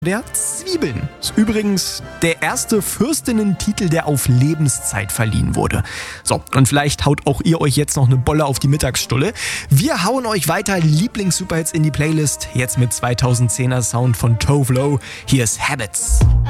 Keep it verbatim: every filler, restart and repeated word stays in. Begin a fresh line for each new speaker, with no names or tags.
der Zwiebeln. Ist übrigens der erste Fürstinnen-Titel, der auf Lebenszeit verliehen wurde. So, und vielleicht haut auch ihr euch jetzt noch eine Bolle auf die Mittagsstulle. Wir hauen euch weiter Lieblings-Superhits in die Playlist. Jetzt mit zweitausendzehner Sound von Tove Lo. Hier ist Habits.